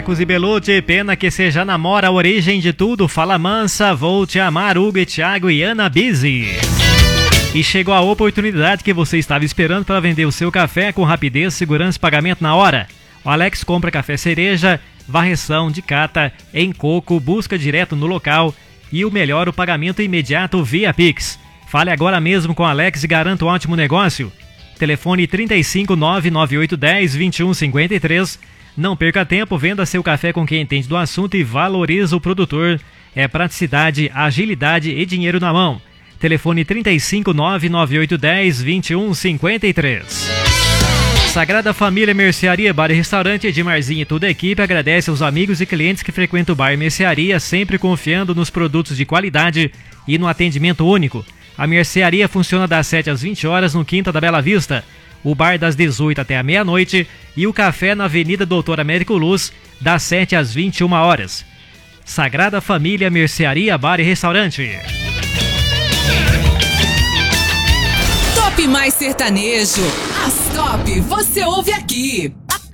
Becos e Belucci, pena que seja namora, a origem de tudo. Fala mansa, vou te amar, Hugo e Thiago e Ana Bizzi. E chegou a oportunidade que você estava esperando para vender o seu café com rapidez, segurança e pagamento na hora. O Alex compra café cereja, varreção de cata, em coco, busca direto no local e o melhor, o pagamento imediato via Pix. Fale agora mesmo com o Alex e garanta um ótimo negócio. Telefone 35998102153. Não perca tempo, venda seu café com quem entende do assunto e valoriza o produtor. É praticidade, agilidade e dinheiro na mão. Telefone 35998102153. Sagrada Família Mercearia, Bar e Restaurante, Edmarzinho e toda a equipe agradece aos amigos e clientes que frequentam o Bar e Mercearia, sempre confiando nos produtos de qualidade e no atendimento único. A mercearia funciona das 7 às 20 horas no Quinta da Bela Vista, o bar das 18 até a meia-noite e o café na Avenida Doutor Américo Luz, das 7 às 21 horas. Sagrada Família Mercearia, Bar e Restaurante. Top Mais Sertanejo. As top você ouve aqui.